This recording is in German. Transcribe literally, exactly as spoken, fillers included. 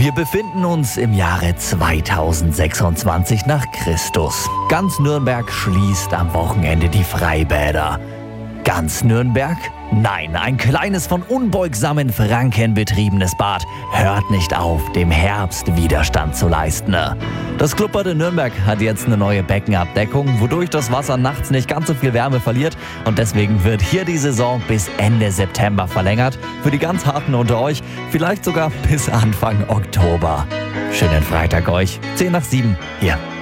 Wir befinden uns im Jahre zweitausendsechsundzwanzig nach Christus. Ganz Nürnberg schließt am Wochenende die Freibäder. Ganz Nürnberg? Nein, ein kleines, von unbeugsamen Franken betriebenes Bad hört nicht auf, dem Herbst Widerstand zu leisten. Das Clubbad in Nürnberg hat jetzt eine neue Beckenabdeckung, wodurch das Wasser nachts nicht ganz so viel Wärme verliert, und deswegen wird hier die Saison bis Ende September verlängert. Für die ganz Harten unter euch vielleicht sogar bis Anfang Oktober. Schönen Freitag euch. zehn nach sieben hier